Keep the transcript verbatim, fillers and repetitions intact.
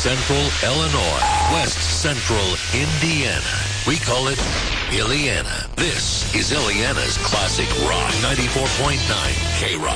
Central Illinois, West Central Indiana. We call it Illiana. This is Illiana's Classic Rock ninety-four point nine K-Rock.